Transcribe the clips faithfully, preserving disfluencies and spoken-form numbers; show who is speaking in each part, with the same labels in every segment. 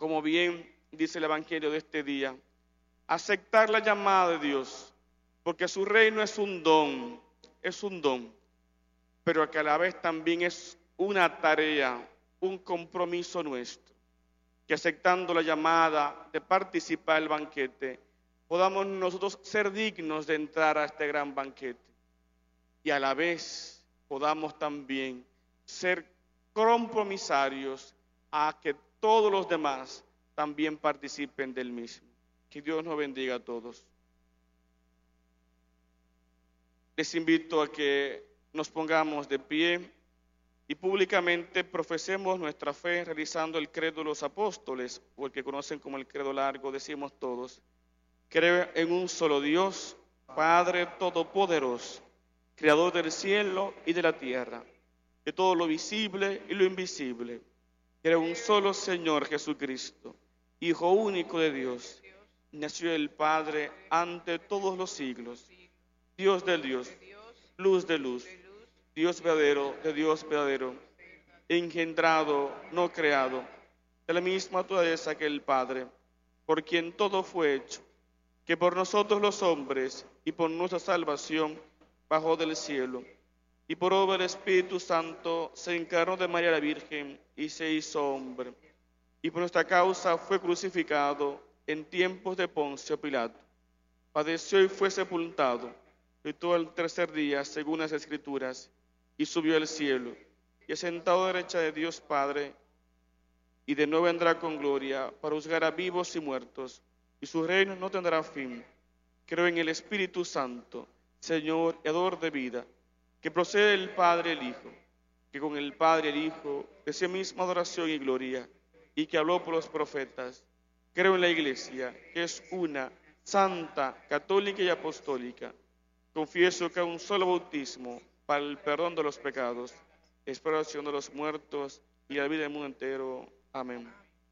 Speaker 1: como bien dice el Evangelio de este día, aceptar la llamada de Dios, porque su reino es un don, es un don, pero que a la vez también es una tarea, un compromiso nuestro, que aceptando la llamada de participar del banquete, podamos nosotros ser dignos de entrar a este gran banquete y a la vez podamos también ser compromisarios a que todos los demás también participen del mismo. Que Dios nos bendiga a todos. Les invito a que nos pongamos de pie y públicamente profesemos nuestra fe realizando el credo de los apóstoles, o el que conocen como el credo largo. Decimos todos: creo en un solo Dios, Padre todopoderoso, creador del cielo y de la tierra, de todo lo visible y lo invisible. Creo en un solo Señor Jesucristo, Hijo único de Dios, nació del Padre ante todos los siglos, Dios de Dios, luz de luz, Dios verdadero de Dios verdadero, engendrado, no creado, de la misma naturaleza que el Padre, por quien todo fue hecho, que por nosotros los hombres y por nuestra salvación bajó del cielo, y por obra del Espíritu Santo se encarnó de María la Virgen y se hizo hombre, y por nuestra causa fue crucificado en tiempos de Poncio Pilato, padeció y fue sepultado, y todo el tercer día, según las Escrituras, y subió al cielo, y sentado a la derecha de Dios Padre, y de nuevo vendrá con gloria para juzgar a vivos y muertos, y su reino no tendrá fin. Creo en el Espíritu Santo, Señor y dador de vida, que procede del Padre y el Hijo, que con el Padre y el Hijo decía misma adoración y gloria, y que habló por los profetas. Creo en la Iglesia, que es una, santa, católica y apostólica. Confieso que hay un solo bautismo para el perdón de los pecados, esperación de los muertos y la vida del mundo entero. Amén.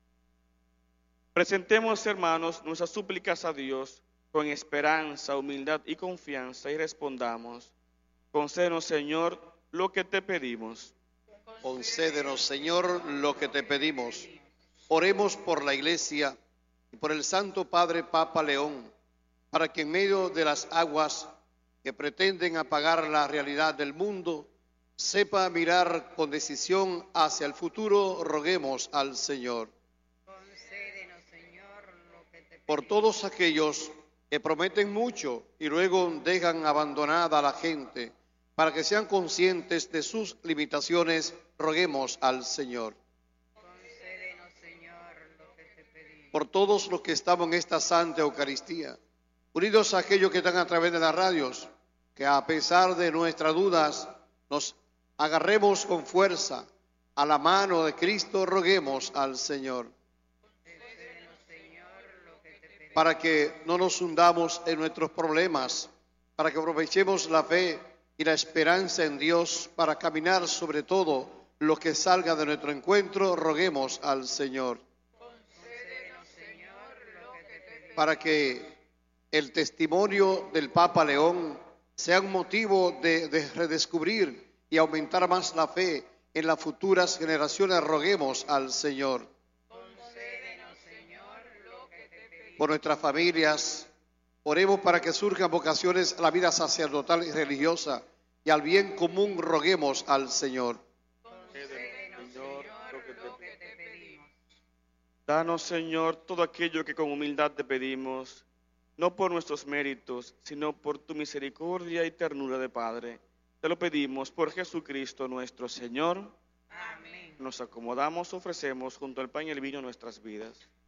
Speaker 1: Presentemos, hermanos, nuestras súplicas a Dios con esperanza, humildad y confianza, y respondamos: concédenos, Señor, lo que te pedimos.
Speaker 2: Concédenos, Señor, lo que te pedimos. Oremos por la Iglesia y por el Santo Padre Papa León, para que en medio de las aguas que pretenden apagar la realidad del mundo, sepa mirar con decisión hacia el futuro. Roguemos al Señor.
Speaker 3: Concédenos, Señor, lo que te pedimos.
Speaker 2: Por todos aquellos que prometen mucho y luego dejan abandonada a la gente, para que sean conscientes de sus limitaciones, roguemos al Señor.
Speaker 3: Concédenos, Señor, lo que te pedimos.
Speaker 2: Por todos los que estamos en esta Santa Eucaristía, unidos a aquellos que están a través de las radios, que a pesar de nuestras dudas, nos agarremos con fuerza a la mano de Cristo, roguemos al Señor.
Speaker 3: Concédenos, Señor, lo que te pedimos.
Speaker 2: Para que no nos hundamos en nuestros problemas, para que aprovechemos la fe y la esperanza en Dios, para caminar sobre todo lo que salga de nuestro encuentro, roguemos al Señor.
Speaker 3: Concédenos, Señor, lo que te pedimos.
Speaker 2: Para que el testimonio del Papa León sea un motivo de, de redescubrir y aumentar más la fe en las futuras generaciones, roguemos al Señor.
Speaker 3: Concédenos, Señor, lo que te pedimos.
Speaker 2: Por nuestras familias, oremos para que surjan vocaciones a la vida sacerdotal y religiosa, y al bien común roguemos al Señor.
Speaker 3: Concédenos, Señor, lo que te pedimos.
Speaker 1: Danos, Señor, todo aquello que con humildad te pedimos, no por nuestros méritos, sino por tu misericordia y ternura de Padre. Te lo pedimos por Jesucristo nuestro Señor.
Speaker 3: Amén.
Speaker 1: Nos acomodamos, ofrecemos junto al pan y el vino nuestras vidas.